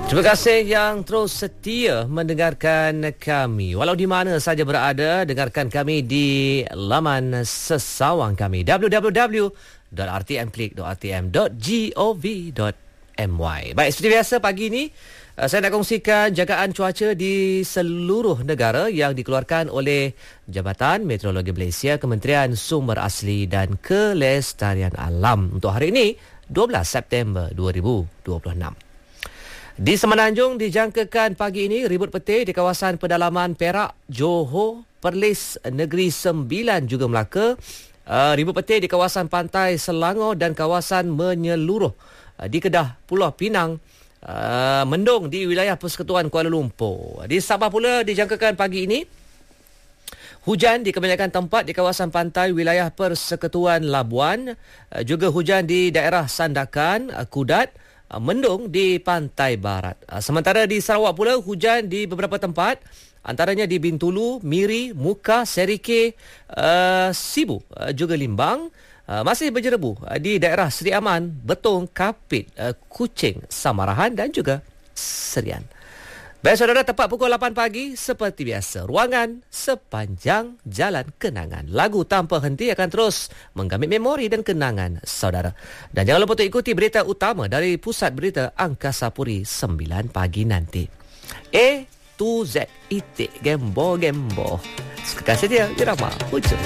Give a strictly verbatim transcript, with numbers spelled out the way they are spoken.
Terima kasih yang terus setia mendengarkan kami. Walau di mana saja berada, dengarkan kami di laman sesawang kami w w w dot r t m klik dot r t m dot gov dot m y. Baik, seperti biasa pagi ini saya nak kongsikan jagaan cuaca di seluruh negara yang dikeluarkan oleh Jabatan Meteorologi Malaysia, Kementerian Sumber Asli dan Kelestarian Alam untuk hari ini dua belas September dua ribu dua puluh enam. Di Semenanjung dijangkakan pagi ini ribut petir di kawasan pedalaman Perak, Johor, Perlis, Negeri Sembilan juga Melaka. Uh, ribut petir di kawasan pantai Selangor dan kawasan menyeluruh uh, di Kedah, Pulau Pinang. Uh, mendung di wilayah Persekutuan Kuala Lumpur. Di Sabah pula dijangkakan pagi ini hujan di kebanyakan tempat di kawasan pantai wilayah Persekutuan Labuan. Uh, juga hujan di daerah Sandakan, uh, Kudat. Mendung di pantai barat. Sementara di Sarawak pula hujan di beberapa tempat, antaranya di Bintulu, Miri, Muka, Serike, uh, Sibu, uh, juga Limbang. Uh, masih berjerebu uh, di daerah Seri Aman, Betong, Kapit, uh, Kuching, Samarahan dan juga Serian. Baik saudara, tepat pukul lapan pagi seperti biasa, ruangan sepanjang jalan kenangan. Lagu tanpa henti akan terus menggamit memori dan kenangan saudara. Dan jangan lupa untuk ikuti berita utama dari Pusat Berita Angkasa Puri sembilan pagi nanti. A to Z, itik, gembo, gembo. Terima kasih dia, irama, hujung.